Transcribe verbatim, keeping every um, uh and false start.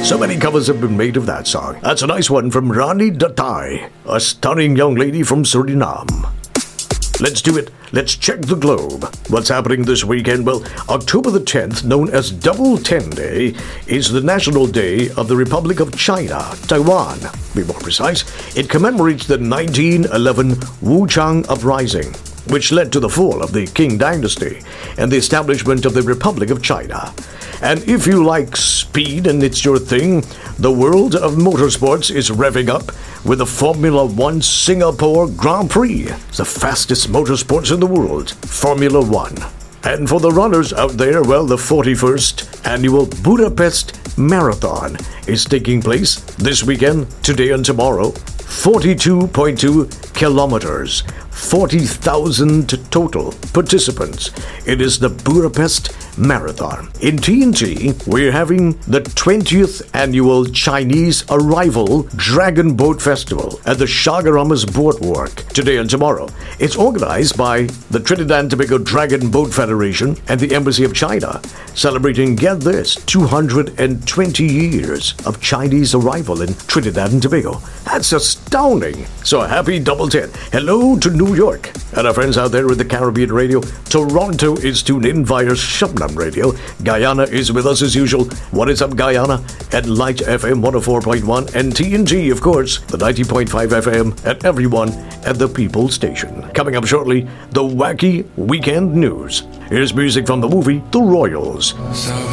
So many covers have been made of that song. That's a nice one from Rani Dattai, a stunning young lady from Suriname. Let's do it. Let's check the globe. What's happening this weekend? Well, October the tenth, known as Double Ten Day, is the National Day of the Republic of China, Taiwan. To be more precise, it commemorates the nineteen eleven Wuchang Uprising, which led to the fall of the Qing Dynasty and the establishment of the Republic of China. And if you like speed and it's your thing, the world of motorsports is revving up with the Formula One Singapore Grand Prix. It's the fastest motorsports in the world, Formula One. And for the runners out there, well, the forty-first annual Budapest Marathon is taking place this weekend, today and tomorrow. forty-two point two kilometers, forty thousand total participants. It is the Budapest Marathon. In T N T, we're having the twentieth annual Chinese Arrival Dragon Boat Festival at the Chaguaramas Boardwalk today and tomorrow. It's organized by the Trinidad and Tobago Dragon Boat Federation and the Embassy of China, celebrating, get this, two hundred twenty years of Chinese arrival in Trinidad and Tobago. That's astounding. So happy Double Ten. Hello to New York and our friends out there with the Caribbean radio. Toronto is tuned in via Shabnam Radio. Guyana is with us as usual. What is up, Guyana? At Light F M one oh four point one and T N G, of course, the ninety point five F M, and everyone at the People Station. Coming up shortly, the wacky weekend news. Here's music from the movie The Royals.